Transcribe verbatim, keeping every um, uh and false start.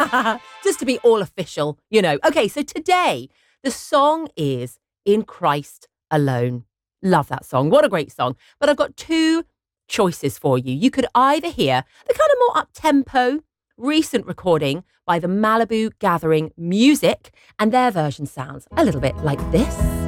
Just to be all official, you know. Okay, so today, the song is In Christ Alone. Love that song. What a great song. But I've got two choices for you. You could either hear the kind of more up-tempo, recent recording by the Malibu Gathering Music, and their version sounds a little bit like this.